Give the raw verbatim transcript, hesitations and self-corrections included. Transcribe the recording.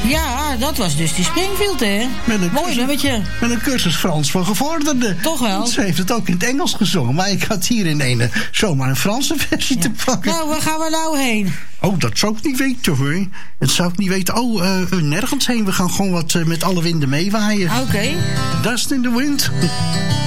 Ja, dat was dus die Springfield, hè? Mooi cursus, nummertje. Met een cursus Frans voor gevorderden. Toch wel? Ze heeft het ook in het Engels gezongen. Maar ik had hier in een zomaar een Franse versie ja. te pakken. Nou, waar gaan we nou heen? Oh, dat zou ik niet weten, hoor. Dat zou ik niet weten. Oh, uh, nergens heen. We gaan gewoon wat uh, met alle winden meewaaien. Oké. Okay. Dust in the wind.